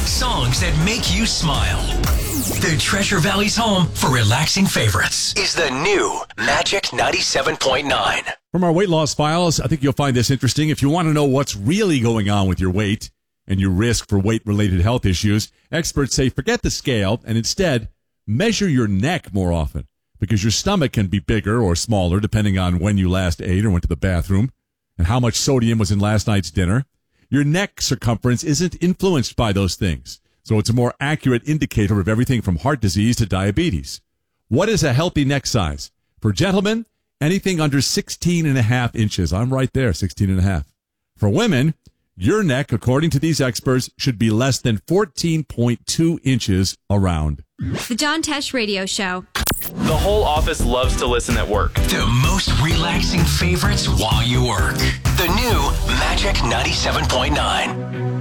Songs that make you smile. The Treasure Valley's home for relaxing favorites is the new Magic 97.9. From our weight loss files, I think you'll find this interesting. If you want to know what's really going on with your weight and your risk for weight-related health issues, experts say forget the scale and instead measure your neck more often, because your stomach can be bigger or smaller depending on when you last ate or went to the bathroom and how much sodium was in last night's dinner. Your neck circumference isn't influenced by those things, so it's a more accurate indicator of everything from heart disease to diabetes. What is a healthy neck size? For gentlemen, anything under 16 and a half inches. I'm right there, 16 and a half. For women, your neck, according to these experts, should be less than 14.2 inches around. The John Tesh Radio Show. The whole office loves to listen at work. The most relaxing favorites while you work. The new Magic 97.9.